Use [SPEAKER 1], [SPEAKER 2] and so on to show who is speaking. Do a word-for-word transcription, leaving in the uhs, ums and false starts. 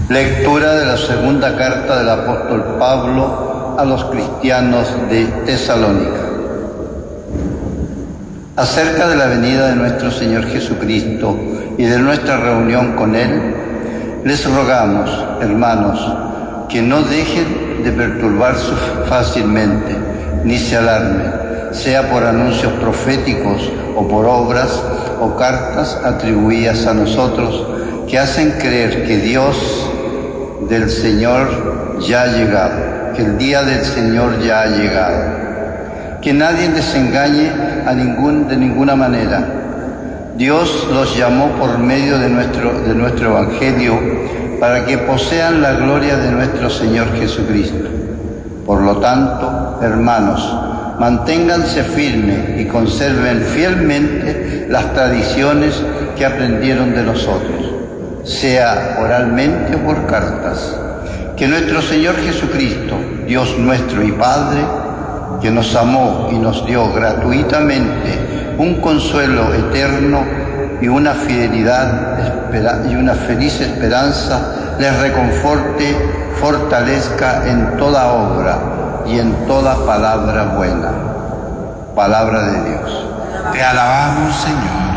[SPEAKER 1] Lectura de la segunda carta del apóstol Pablo a los cristianos de Tesalónica. Acerca de la venida de nuestro Señor Jesucristo y de nuestra reunión con Él, les rogamos, hermanos, que no dejen de perturbarse fácilmente, ni se alarmen, sea por anuncios proféticos o por obras o cartas atribuidas a nosotros, que hacen creer que Dios del Señor ya ha llegado, que el día del Señor ya ha llegado. Que nadie les engañe a ningún, de ninguna manera. Dios los llamó por medio de nuestro, de nuestro Evangelio para que posean la gloria de nuestro Señor Jesucristo. Por lo tanto, hermanos, manténganse firmes y conserven fielmente las tradiciones que aprendieron de nosotros, sea oralmente o por cartas. Que nuestro Señor Jesucristo, Dios nuestro y Padre, que nos amó y nos dio gratuitamente un consuelo eterno y una fidelidad y una feliz esperanza, les reconforte, fortalezca en toda obra y en toda palabra buena. Palabra de Dios.
[SPEAKER 2] Te alabamos, Señor.